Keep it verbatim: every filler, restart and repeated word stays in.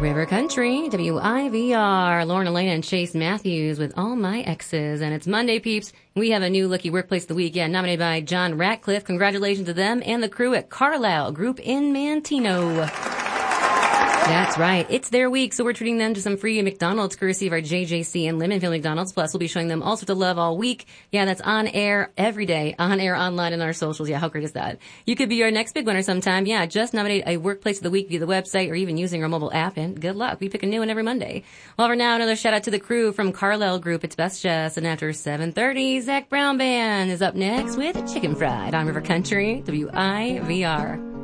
River Country, W I V R. Lauren Elena and Chase Matthews with All My Exes. And it's Monday, peeps. We have a new Lucky Workplace of the Week, yeah, nominated by John Ratcliffe. Congratulations to them and the crew at Carlisle Group in Manteno. That's right. It's their week, so we're treating them to some free McDonald's courtesy of our J J C and Lemonfield McDonald's. Plus, we'll be showing them all sorts of love all week. Yeah, that's on air every day, on air, online, and our socials. Yeah, how great is that? You could be our next big winner sometime. Yeah, just nominate a Workplace of the Week via the website or even using our mobile app, and good luck. We pick a new one every Monday. Well, for now, another shout out to the crew from Carlisle Group. It's Best Jess, and after seven thirty, Zach Brown Band is up next with Chicken Fried on River Country, W I V R.